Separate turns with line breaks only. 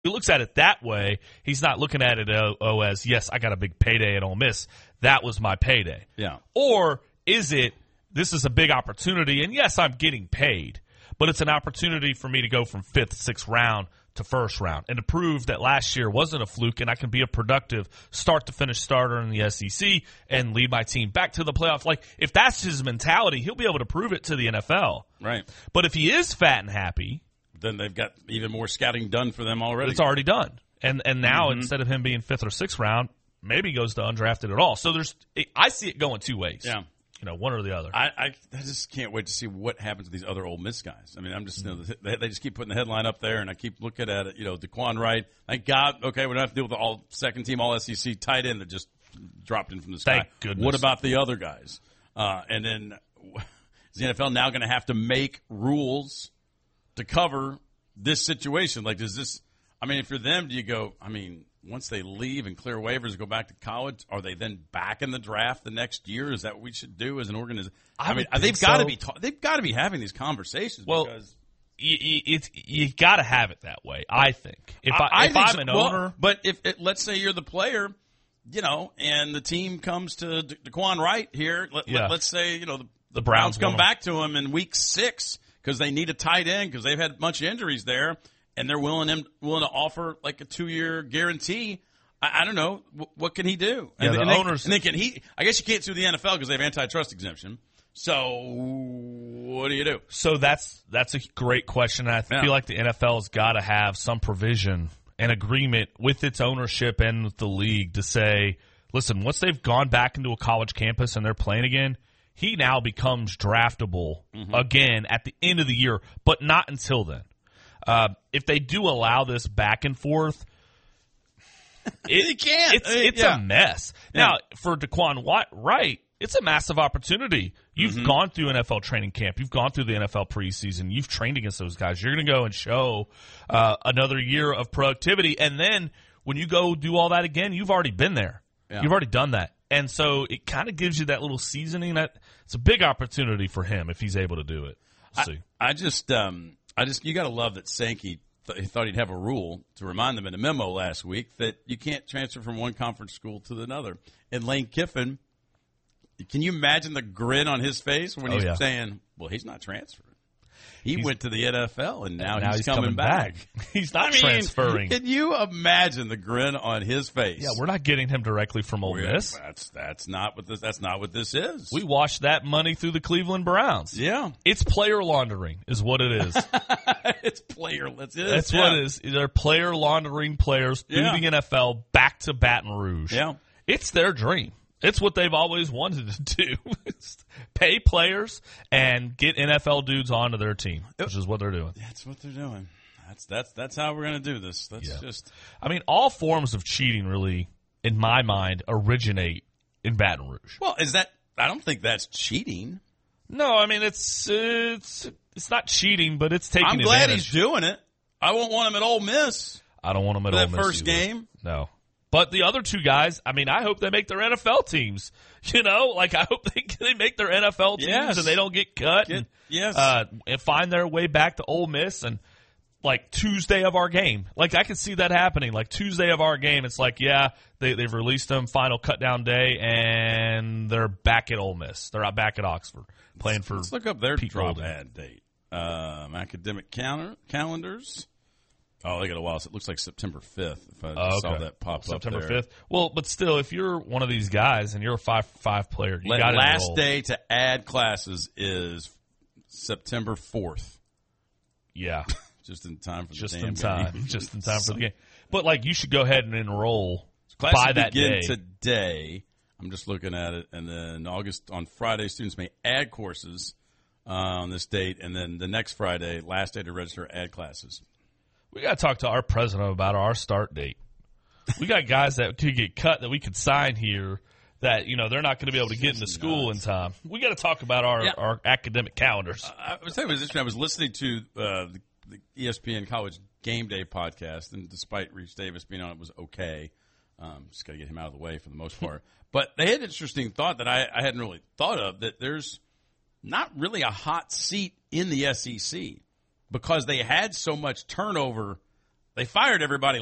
he looks at it that way, he's not looking at it as, yes, I got a big payday at Ole Miss. That was my payday.
Yeah.
Or is it, this is a big opportunity, and yes, I'm getting paid, but it's an opportunity for me to go from 5th, 6th round to 1st round and to prove that last year wasn't a fluke and I can be a productive start-to-finish starter in the SEC and lead my team back to the playoffs. Like, if that's his mentality, he'll be able to prove it to the NFL.
Right.
But if he is fat and happy,
then they've got even more scouting done for them already.
It's already done. And now instead of him being 5th or 6th round, maybe he goes to undrafted at all. So I see it going two ways.
Yeah.
One or the other.
I just can't wait to see what happens to these other Ole Miss guys. I mean, I'm just they just keep putting the headline up there, and I keep looking at it. DeQuan Wright. Thank God. Okay, we don't have to deal with the all second team All SEC tight end that just dropped in from the sky.
Thank goodness.
What about the other guys? And then is the NFL now going to have to make rules to cover this situation? Like, does this? I mean, if you're them, do you go? I mean, once they leave and clear waivers and go back to college, are they then back in the draft the next year? Is that what we should do as an organization? I mean, they've got to be they've got to be having these conversations.
Well,
because
you got to have it that way. I think if I'm an owner,
but if let's say you're the player, and the team comes to DeQuan Wright here. Let's say the Browns come back to him in week 6 because they need a tight end because they've had a bunch of injuries there. And they're willing to offer like a 2-year guarantee. I don't know. What can he do?
Yeah,
and
owners.
And then can he? I guess you can't sue the NFL because they have antitrust exemption. So what do you do?
So that's a great question. And I feel like the NFL's got to have some provision and agreement with its ownership and with the league to say, listen, once they've gone back into a college campus and they're playing again, he now becomes draftable again at the end of the year, but not until then. If they do allow this back and forth, it's a mess.
Yeah.
Now, for DeQuan Wright, it's a massive opportunity. You've gone through NFL training camp. You've gone through the NFL preseason. You've trained against those guys. You're going to go and show another year of productivity. And then when you go do all that again, you've already been there. Yeah. You've already done that. And so it kind of gives you that little seasoning. That it's a big opportunity for him if he's able to do it. We'll see.
You got to love that Sankey thought he'd have a rule to remind them in a memo last week that you can't transfer from one conference school to another. And Lane Kiffin, can you imagine the grin on his face when he's saying, well, he's not transferring. He went to the NFL, and now he's coming back.
He's not transferring.
Can you imagine the grin on his face?
Yeah, we're not getting him directly from Ole Miss.
That's not what this is.
We washed that money through the Cleveland Browns.
Yeah,
it's player laundering, is what it is.
It's player. That's
what it is. They're player laundering players through the NFL back to Baton Rouge.
Yeah,
it's their dream. It's what they've always wanted to do. Pay players and get NFL dudes onto their team, which is what they're doing.
That's what they're doing. That's how we're going to do this.
I mean, all forms of cheating really, in my mind, originate in Baton Rouge.
Well, I don't think that's cheating.
No, I mean, it's not cheating, but it's taking advantage.
I'm glad he's doing it. I won't want him at Ole Miss.
I don't want him at Ole Miss
that first
either.
game.
No. But the other two guys, I mean, I hope they make their NFL teams. I hope they make their NFL teams and they don't get cut. And find their way back to Ole Miss and Tuesday of our game. I can see that happening. Tuesday of our game, it's they've released them, final cut down day, and they're back at Ole Miss. They're back at Oxford playing for.
Let's look up their
Pete
drop
Golding.
ad date. Academic calendars. Oh, they got a while. So it looks like September 5th. If I saw that pop
September
up there.
5th. Well, but still, if you're one of these guys and you're a 5-5 player, you got to
last day to add classes is September 4th.
Yeah.
Just in time for the
Just
damn
in time.
game.
Just in time for the game. But you should go ahead and enroll
classes
by that
begin
day.
Today. I'm just looking at it, and then on Friday, students may add courses on this date, and then the next Friday, last day to register, add classes.
We got to talk to our president about our start date. We got guys that could get cut that we could sign here that, they're not going to be able to get into school in time. We got to talk about our academic calendars.
I was saying, I was listening to the ESPN College Game Day podcast, and despite Reese Davis being on it, was okay. Just got to get him out of the way for the most part. But they had an interesting thought that I hadn't really thought of, that there's not really a hot seat in the SEC. Because they had so much turnover They fired everybody